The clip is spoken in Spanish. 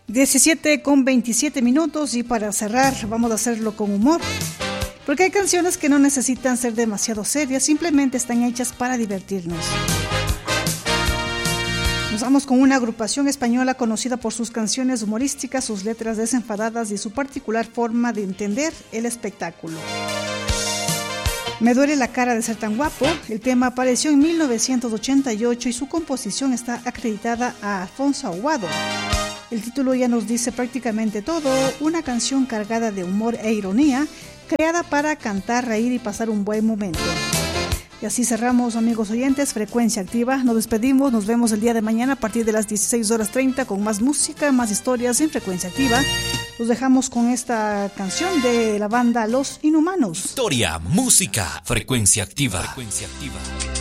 17:27 y para cerrar vamos a hacerlo con humor. Porque hay canciones que no necesitan ser demasiado serias, simplemente están hechas para divertirnos. Nos vamos con una agrupación española conocida por sus canciones humorísticas, sus letras desenfadadas y su particular forma de entender el espectáculo. Me duele la cara de ser tan guapo. El tema apareció en 1988 y su composición está acreditada a Alfonso Aguado. El título ya nos dice prácticamente todo, una canción cargada de humor e ironía, creada para cantar, reír y pasar un buen momento. Y así cerramos, amigos oyentes, Frecuencia Activa. Nos despedimos, nos vemos el día de mañana a partir de las 16:30 con más música, más historias en Frecuencia Activa. Los dejamos con esta canción de la banda Los Inhumanos. Historia, música, Frecuencia Activa. Frecuencia Activa.